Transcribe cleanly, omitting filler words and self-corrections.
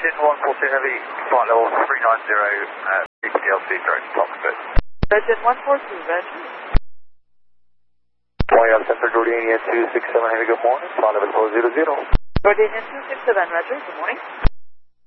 Virgin 142 Heavy, flight level 390, PPLC direct cockpit. Virgin 142, Virgin. YL Center, Gordania 267 Heavy, good morning, flight level 400. Gordania 267, Roger, good morning.